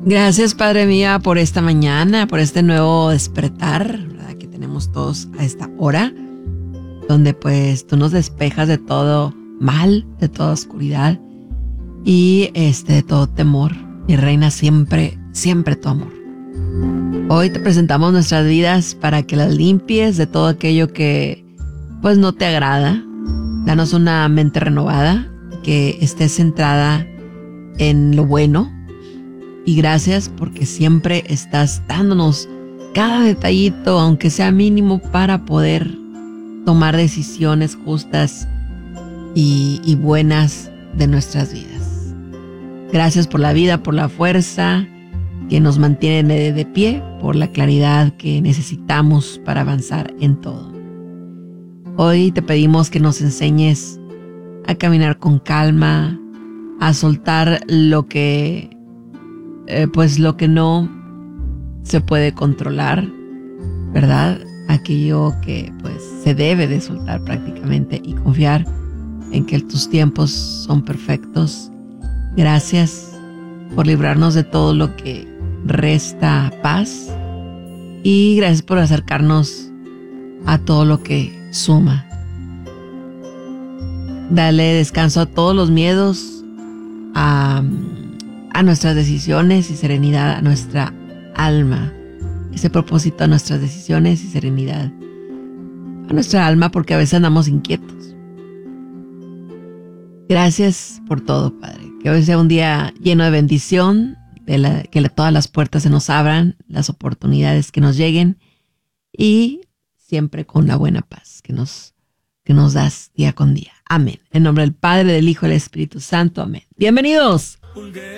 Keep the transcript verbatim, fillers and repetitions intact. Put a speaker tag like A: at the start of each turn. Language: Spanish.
A: Gracias, Padre mía, por esta mañana, por este nuevo despertar, ¿verdad? Que tenemos todos a esta hora, donde pues tú nos despejas de todo mal, de toda oscuridad y este, de todo temor. Y reina siempre, siempre tu amor. Hoy te presentamos nuestras vidas para que las limpies de todo aquello que pues no te agrada. Danos una mente renovada, que esté centrada en lo bueno. Y gracias porque siempre estás dándonos cada detallito, aunque sea mínimo, para poder tomar decisiones justas y, y buenas de nuestras vidas. Gracias por la vida, por la fuerza que nos mantiene de, de pie, por la claridad que necesitamos para avanzar en todo. Hoy te pedimos que nos enseñes a caminar con calma, a soltar lo que Eh, pues lo que no se puede controlar, ¿verdad? Aquello que pues se debe de soltar prácticamente y confiar en que tus tiempos son perfectos. Gracias por librarnos de todo lo que resta paz y gracias por acercarnos a todo lo que suma. Dale descanso a todos los miedos, a a nuestras decisiones y serenidad a nuestra alma. Ese propósito a nuestras decisiones y serenidad a nuestra alma, porque a veces andamos inquietos. Gracias por todo, Padre. Que hoy sea un día lleno de bendición, de la, que la, todas las puertas se nos abran, las oportunidades que nos lleguen y siempre con la buena paz que nos, que nos das día con día. Amén. En nombre del Padre, del Hijo y del Espíritu Santo. Amén. Bienvenidos.